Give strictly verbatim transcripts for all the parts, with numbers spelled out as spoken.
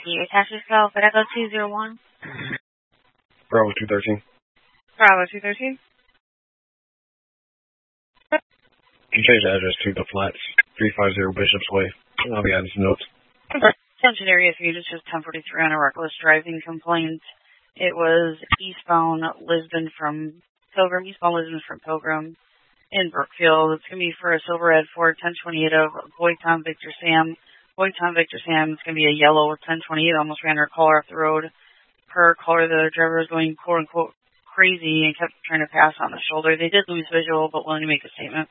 Your taxi call for Echo two zero one. Bravo two thirteen. Bravo two thirteen. Can you change the address to the Flats, three five zero Bishop's Way? I'll be adding some notes. Attention area three, this is ten forty-three on a reckless driving complaint. It was eastbound Lisbon from Pilgrim, eastbound Lisbon from Pilgrim in Brookfield. It's going to be for a silver red Ford ten twenty-eight of Boy Tom Victor Sam. Boy Tom Victor Sam, it's going to be a yellow ten twenty-eight, almost ran her caller off the road. Per caller, the driver was going quote-unquote crazy and kept trying to pass on the shoulder. They did lose visual, but willing to make a statement.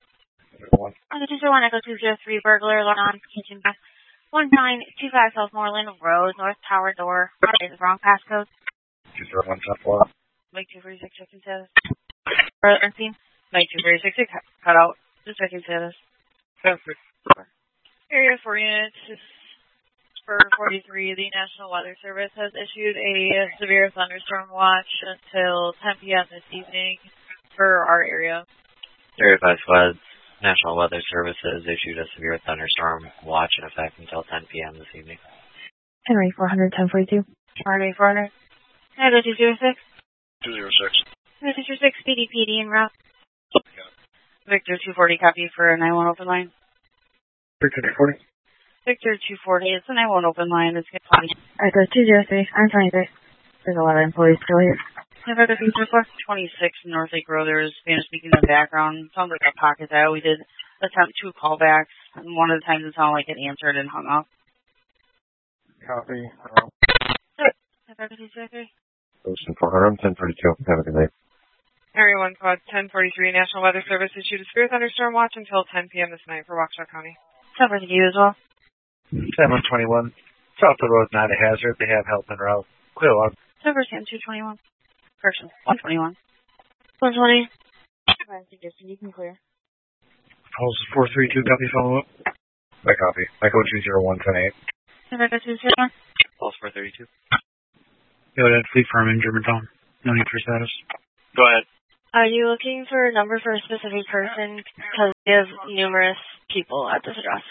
On the two zero one Echo two zero three, burglar, on kitchen back. one nine two five Southmoreland Road, North Tower Door. Is the wrong passcode? two zero one South Florida. Mike two forty-six, checking status. Ernstine? Mike two forty-six, cut out. Just checking status. Perfect. Area four units, for forty-three, the National Weather Service has issued a severe thunderstorm watch until ten p.m. this evening for our area. Area five floods. National Weather Service has issued a severe thunderstorm watch in effect until ten p.m. this evening. Henry four hundred, ten forty-two. Henry four hundred. Echo two zero six. two zero six. two zero six, P D P D en route. Victor two forty, copy for a nine one open line. Victor two forty. Victor two forty, it's a nine one open line. It's good fun. Echo two zero three, I'm twenty-six. There's a lot of employees still here. Echo two zero four. twenty-six North Lake Road. There was Spanish speaking in the background. Sounds like a pocket dial. We did attempt two callbacks, and one of the times it sounded like it answered and hung up. Copy. Echo two zero three. Ocean four hundred, ten forty-two. Have a good night. Area one quad ten forty-three, National Weather Service issued a severe thunderstorm watch until ten p.m. this night for Waukesha County. Cover to you as well. seven twenty-one. South of the road, not a hazard. They have help en route. Clear log. Cover Sam two twenty-one. Person one twenty-one. one twenty. You can clear. Pulse four three two, copy follow up. I copy. Echo two zero one, ten eight. Echo two zero one. Pulse four thirty-two. Go ahead, fleet firm in Germantown. No need for status. Go ahead. Are you looking for a number for a specific person? Because we have numerous people at this address.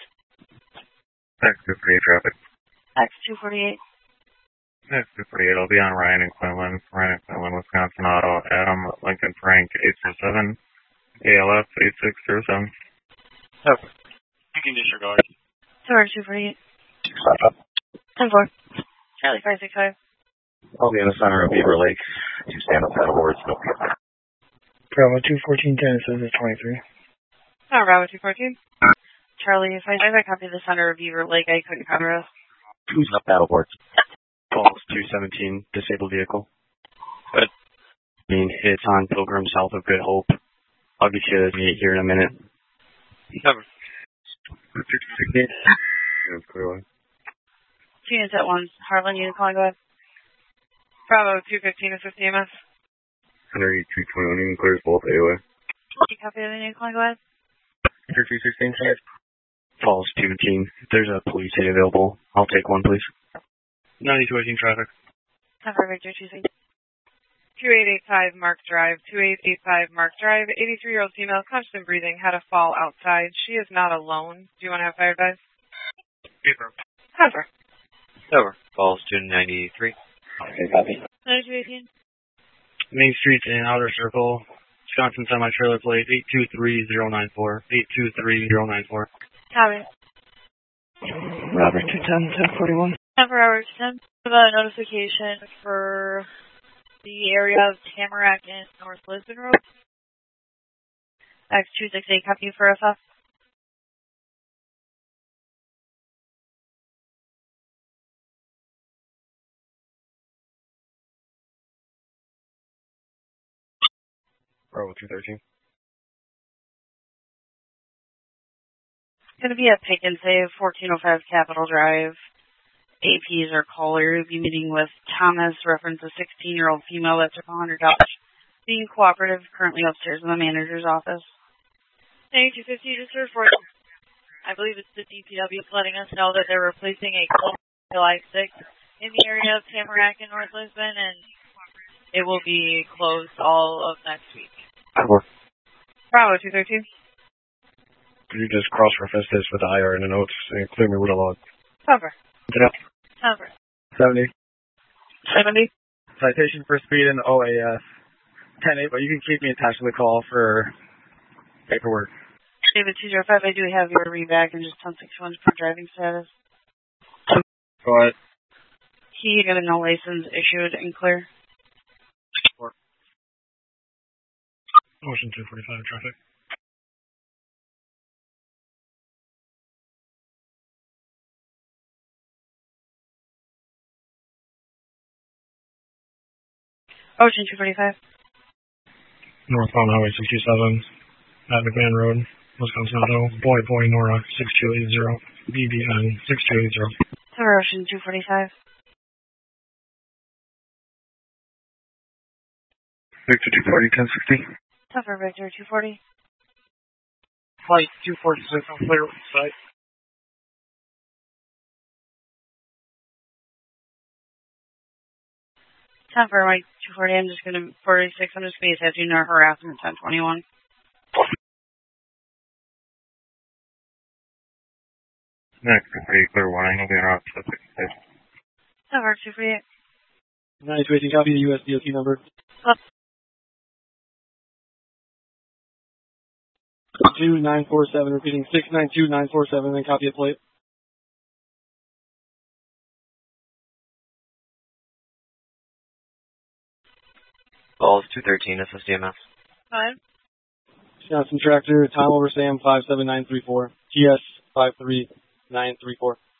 X two forty-eight traffic. X two forty-eight. X two forty-eight, I'll be on Ryan and Quinlan. Ryan and Quinlan, Wisconsin Auto. Adam Lincoln Frank, eight four seven. A L F, eight six zero seven. Okay. You can disregard. Tower two forty-eight. ten four. Charlie five six five. I'll be in the center of Beaver Lake. Two stand up paddleboards, no people. Bravo two fourteen, Genesis is twenty-three. Oh, Bravo two fourteen. Charlie, if I if I copy the center of Beaver Lake, I couldn't cover us. Who's up paddleboards? Pulse two seventeen, disabled vehicle. Good. Being hit on Pilgrim south of Good Hope. I'll get you to meet here in a minute. Cover. sixteen. That's clearly. Two units at once. Harlan, you calling, go ahead. Bravo two fifteen is fifty M S. Henry two twenty-one, you can clear both A O A. You copy the unit calling, go ahead. Henry two sixteen, sir. Falls two eighteen. There's a police aid available. I'll take one, please. ninety-two eighteen traffic. Cover Victor two sixteen. two eight eight five Mark Drive. two eight eight five Mark Drive. eighty-three-year-old female, conscious and breathing, had a fall outside. She is not alone. Do you want to have fire advice? Paper. Cover. Cover. Falls two ninety-three. Okay, copy. ninety-two eighteen. Main Street in Outer Circle. Wisconsin semi-trailer plate eight two three zero nine four. eight two three zero nine four. Copy. Robert two ten, ten forty-one. Cover Robert ten. About a notification for the area of Tamarack and North Lisbon Road. X two six eight, copy for F F. Bravo two thirteen. It's going to be a pick and save, fourteen oh five Capitol Drive. A Ps or caller will be meeting with Thomas, reference a sixteen-year-old female that took one hundred dollars. Being cooperative, currently upstairs in the manager's office. ninety-two fifty to serve for I believe it's the D P W letting us know that they're replacing a closed July sixth in the area of Tamarack and North Lisbon, and it will be closed all of next week. Cover. Bravo two thirteen. Could you just cross-reference this with the I R in the notes and clear me with a log? Cover. Get up. Cover. seventy. seventy. Citation for speed in O A S. ten eight, but you can keep me attached to the call for paperwork. David two zero five, I do have your reback and just ten sixty-one for driving status. Go ahead. He got a no license issued and clear. Motion two forty-five traffic. Ocean two forty-five. Northbound Highway sixty-seven at McMahon Road, Wisconsin Auto. Boy, boy, Nora six two eight zero. B B N six two eight zero. Cover Ocean two forty-five. Victor two forty, ten sixty. Cover Victor two forty. Flight two forty-six on clear site. ten for Mike two forty, I'm just going to, forty-six under space, I have do not harassment, ten twenty-one. Next, pretty clear warning, will be en route to the station. Cover two forty-eight. nine two eighteen, copy the U S D O T number. Up. two nine four seven, repeating six nine two nine four seven, then copy a plate. Calls two thirteen, S S D M S. Five. Wisconsin Tractor, Tom over Sam five seven nine three four. T S five three nine three four.